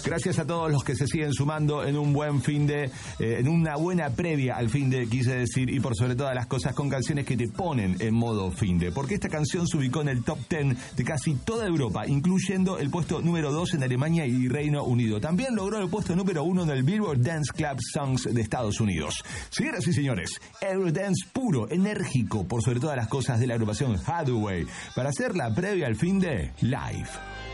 Gracias a todos los que se siguen sumando en un buen fin de, en una buena previa al fin de, quise decir, y por sobre todas las cosas con canciones que te ponen en modo fin de, porque esta canción se ubicó en el top 10 de casi toda Europa, incluyendo el puesto número 2 en Alemania y Reino Unido. También logró el puesto número 1 en el Billboard Dance Club Songs de Estados Unidos. Señoras y señores, Eurodance puro, enérgico, por sobre todas las cosas de la agrupación Hathaway, para hacer la previa al fin de Live.